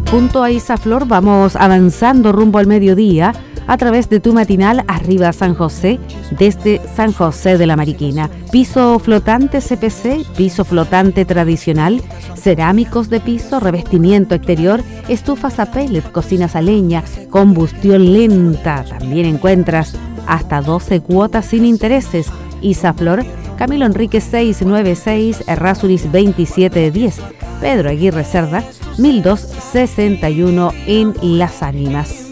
Junto a Isaflor vamos avanzando rumbo al mediodía a través de tu matinal Arriba San José, desde San José de la Mariquina. Piso flotante CPC, piso flotante tradicional, cerámicos de piso, revestimiento exterior, estufas a pellet, cocinas a leña, combustión lenta. También encuentras hasta 12 cuotas sin intereses. Isaflor, Camilo Enrique 696, Errázuriz 2710, Pedro Aguirre Cerda 1261 en Las Ánimas.